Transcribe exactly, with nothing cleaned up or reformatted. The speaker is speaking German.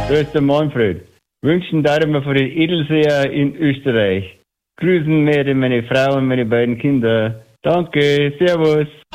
Da ist der Manfred. Wünschen darf mir von den Edelseer in Österreich. Grüßen werde meine Frau und meine beiden Kinder. Danke, servus.